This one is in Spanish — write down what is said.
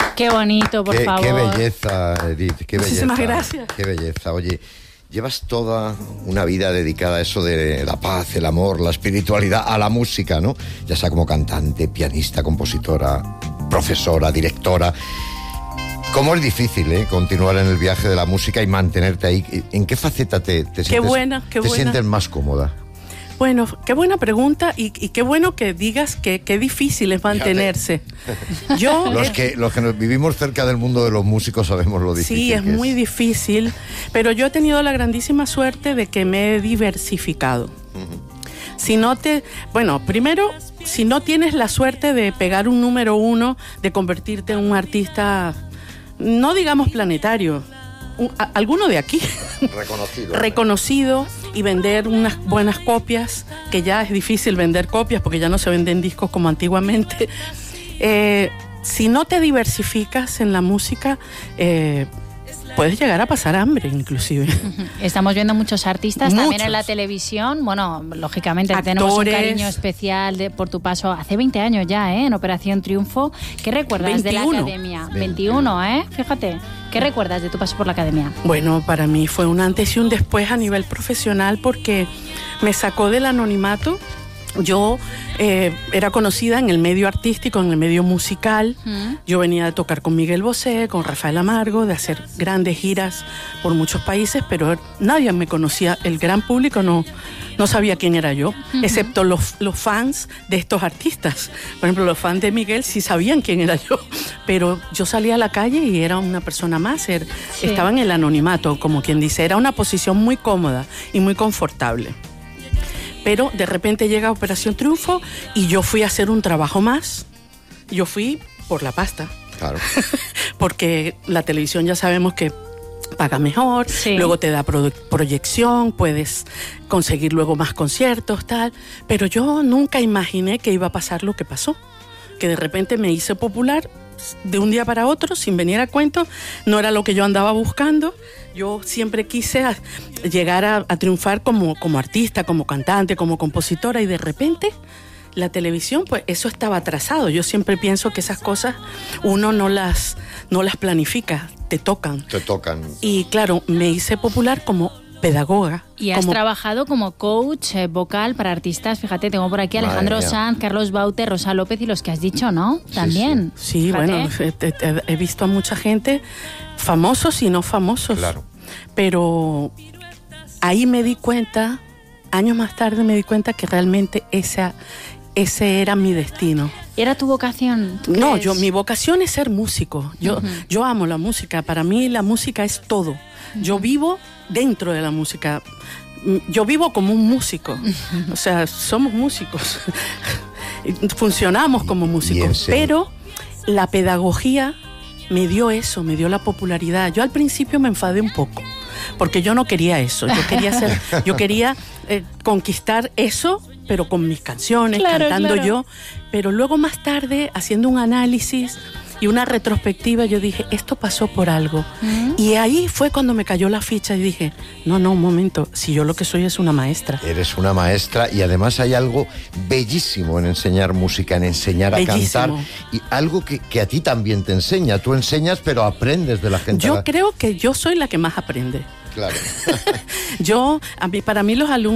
Qué bonito, por favor. Qué belleza, Edith, qué belleza. Muchísimas gracias. Qué belleza. Oye, llevas toda una vida dedicada a eso de la paz, el amor, la espiritualidad, a la música, ¿no? Ya sea como cantante, pianista, compositora, profesora, directora. ¿Cómo es difícil, continuar en el viaje de la música y mantenerte ahí? ¿En qué faceta te sientes más cómoda? Bueno, qué buena pregunta y qué bueno que digas que qué difícil es mantenerse. Los que nos vivimos cerca del mundo de los músicos sabemos lo difícil. Sí, es muy difícil, pero yo he tenido la grandísima suerte de que me he diversificado. Primero, si no tienes la suerte de pegar un número 1, de convertirte en un artista, no digamos planetario, alguno de aquí. Reconocido y vender unas buenas copias, que ya es difícil vender copias porque ya no se venden discos como antiguamente. Si no te diversificas en la música, puedes llegar a pasar hambre, inclusive. Estamos viendo muchos artistas también en la televisión. Bueno, lógicamente actores. Tenemos un cariño especial por tu paso hace 20 años ya, en Operación Triunfo. ¿Qué recuerdas 21. De la Academia? 21, fíjate. ¿Qué recuerdas de tu paso por la Academia? Bueno, para mí fue un antes y un después a nivel profesional porque me sacó del anonimato. Yo era conocida en el medio artístico, en el medio musical. Yo venía de tocar con Miguel Bosé, con Rafael Amargo, de hacer grandes giras por muchos países, pero nadie me conocía. El gran público no sabía quién era yo, excepto los fans de estos artistas. Por ejemplo, los fans de Miguel sí sabían quién era yo, pero yo salía a la calle y era una persona más. Estaba en el anonimato, como quien dice. Era una posición muy cómoda y muy confortable. Pero de repente llega Operación Triunfo y yo fui a hacer un trabajo más. Yo fui por la pasta. Claro. Porque la televisión ya sabemos que paga mejor, luego te da proyección, puedes conseguir luego más conciertos, tal. Pero yo nunca imaginé que iba a pasar lo que pasó. Que de repente me hice popular de un día para otro, sin venir a cuento. No era lo que yo andaba buscando. Yo siempre quise llegar a triunfar como artista, como cantante, como compositora, y de repente la televisión, pues eso estaba atrasado. Yo siempre pienso que esas cosas uno no las planifica, te tocan. Y claro, me hice popular como pedagoga. Y has trabajado como coach vocal para artistas. Fíjate, tengo por aquí a Alejandro Sanz, Carlos Baute, Rosa López y los que has dicho, ¿no? También. Sí, bueno, he visto a mucha gente, famosos y no famosos. Claro. Pero ahí me di cuenta, años más tarde me di cuenta que realmente ese era mi destino. ¿Era tu vocación? No, mi vocación es ser músico. Yo amo la música. Para mí la música es todo. Yo vivo dentro de la música. Yo vivo como un músico. O sea, somos músicos. Funcionamos como músicos. Pero la pedagogía me dio eso, me dio la popularidad. Yo al principio me enfadé un poco, porque yo no quería eso. Yo quería conquistar eso, pero con mis canciones, cantando yo. Pero luego más tarde, haciendo un análisis y una retrospectiva, yo dije, esto pasó por algo. Y ahí fue cuando me cayó la ficha y dije, no, un momento, si yo lo que soy es una maestra. Eres una maestra y además hay algo bellísimo en enseñar música, en enseñar a cantar. Y algo que a ti también te enseña. Tú enseñas, pero aprendes de la gente. Yo creo que yo soy la que más aprende. Claro. Para mí los alumnos